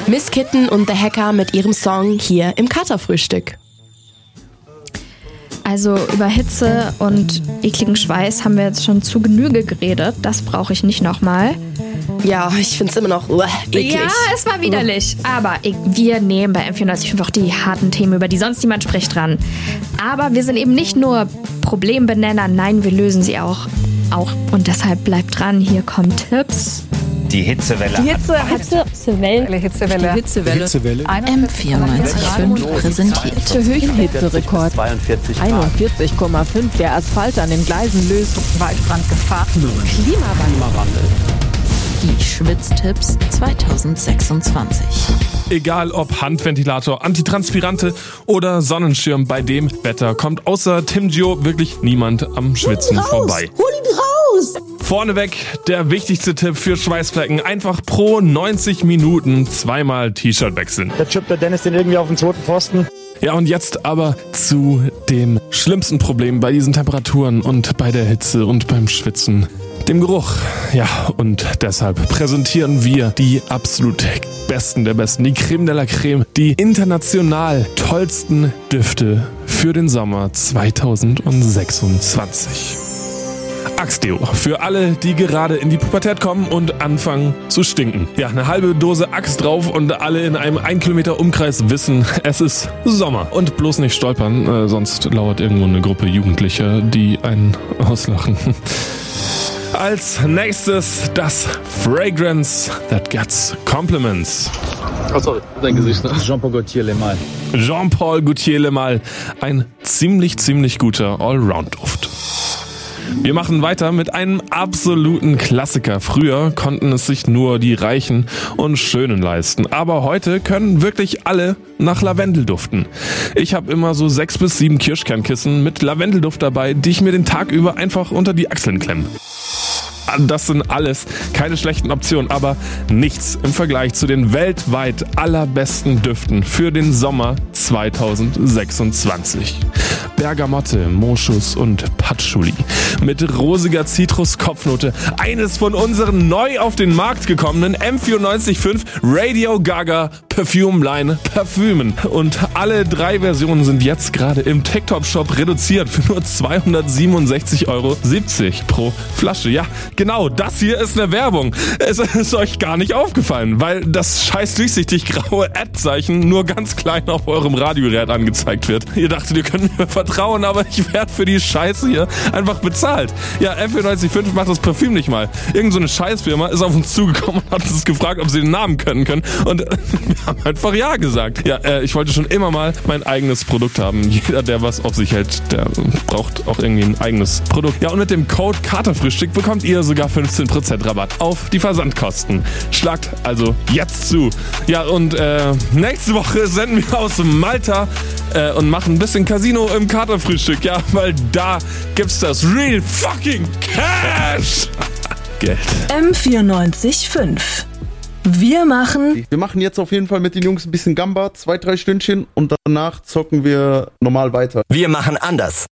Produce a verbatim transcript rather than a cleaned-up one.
Miss Kitten und The Hacker mit ihrem Song hier im Katerfrühstück. Also über Hitze und ekligen Schweiß haben wir jetzt schon zu Genüge geredet. Das brauche ich nicht nochmal. Ja, ich find's immer noch uh, eklig. Ja, es war widerlich. Aber wir nehmen bei M vierundneunzig Komma fünf auch die harten Themen, über die sonst niemand spricht, dran. Aber wir sind eben nicht nur Problembenenner, nein, wir lösen sie auch. auch. Und deshalb bleibt dran, hier kommen Tipps. Die Hitzewelle. Die Hitze, Hitzewelle. Hitzewelle. Die Hitzewelle. Hitzewelle. M vierundneunzig Komma fünf präsentiert. Der Höhenhitzerekord. zweiundvierzig einundvierzig Komma fünf. Der Asphalt an den Gleisen löst. Waldbrandgefahr. Klimawandel. Die Schwitztipps zwanzig sechsundzwanzig. Egal ob Handventilator, Antitranspirante oder Sonnenschirm, bei dem Wetter kommt außer Tim Gio wirklich niemand am Schwitzen Hol ihn raus, vorbei. Hol ihn raus! Vorneweg der wichtigste Tipp für Schweißflecken. Einfach pro neunzig Minuten zweimal T-Shirt wechseln. Da chippt der Dennis den irgendwie auf den zweiten Pfosten. Ja, und jetzt aber zu dem schlimmsten Problem bei diesen Temperaturen und bei der Hitze und beim Schwitzen. Dem Geruch. Ja, und deshalb präsentieren wir die absolut besten der Besten, die Creme de la Creme, die international tollsten Düfte für den Sommer zwanzig sechsundzwanzig. Axtdeo. Für alle, die gerade in die Pubertät kommen und anfangen zu stinken. Ja, eine halbe Dose Axe drauf und alle in einem ein Kilometer Umkreis wissen, es ist Sommer. Und bloß nicht stolpern, äh, sonst lauert irgendwo eine Gruppe Jugendlicher, die einen auslachen. Als nächstes das Fragrance That Gets Compliments. Oh, sorry, dein Gesicht. Ne? Jean-Paul Gaultier Le Mal. Jean-Paul Gaultier Le Mal. Ein ziemlich, ziemlich guter Allround-Duft. Wir machen weiter mit einem absoluten Klassiker. Früher konnten es sich nur die Reichen und Schönen leisten. Aber heute können wirklich alle nach Lavendel duften. Ich habe immer so sechs bis sieben Kirschkernkissen mit Lavendelduft dabei, die ich mir den Tag über einfach unter die Achseln klemme. Das sind alles keine schlechten Optionen, aber nichts im Vergleich zu den weltweit allerbesten Düften für den Sommer zwanzig sechsundzwanzig. Bergamotte, Moschus und Patchouli mit rosiger Zitruskopfnote. Eines von unseren neu auf den Markt gekommenen M vierundneunzig Komma fünf Radio Gaga Perfume Line Parfümen. Und alle drei Versionen sind jetzt gerade im TikTok-Shop reduziert für nur zweihundertsiebenundsechzig Euro siebzig pro Flasche. Ja, genau, das hier ist eine Werbung. Es ist euch gar nicht aufgefallen, weil das scheiß durchsichtig graue Ad-Zeichen nur ganz klein auf eurem Radiogerät angezeigt wird. Ihr dachtet, ihr könnt mir vertrauen, aber ich werde für die Scheiße hier einfach bezahlt. Ja, M vierundneunzig Komma fünf macht das Parfüm nicht mal. Irgend so eine Scheißfirma ist auf uns zugekommen und hat uns gefragt, ob sie den Namen können können. Und wir haben einfach ja gesagt. Ja, äh, ich wollte schon immer mal mein eigenes Produkt haben. Jeder, der was auf sich hält, der braucht auch irgendwie ein eigenes Produkt. Ja, und mit dem Code Katerfrühstück bekommt ihr sogar fünfzehn Prozent Rabatt auf die Versandkosten. Schlagt also jetzt zu. Ja, und äh, nächste Woche senden wir aus Malta äh, und machen ein bisschen Casino im Katerfrühstück. Ja, weil da gibt's das Real fucking Cash. Geld. M vierundneunzig Komma fünf. Wir machen... Wir machen jetzt auf jeden Fall mit den Jungs ein bisschen Gamba, zwei, drei Stündchen und danach zocken wir normal weiter. Wir machen anders.